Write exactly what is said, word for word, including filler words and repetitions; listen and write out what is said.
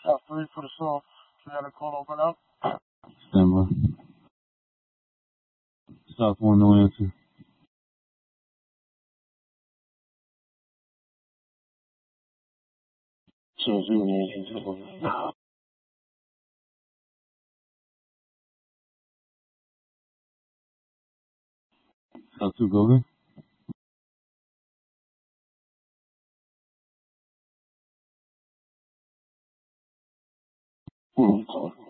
South three for the soft. three hundred call open up. Stand by. South one, no answer. So zero answer. South two, go ahead. Hmm.